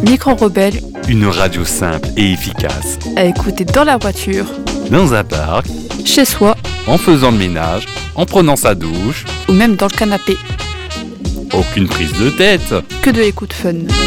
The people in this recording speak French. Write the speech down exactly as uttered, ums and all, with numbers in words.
Micro Rebelle, une radio simple et efficace. à écouter dans la voiture, Dans un parc, chez soi en faisant le ménage, en prenant sa douche. ou même dans le canapé. Aucune prise de tête. Que de l'écoute fun.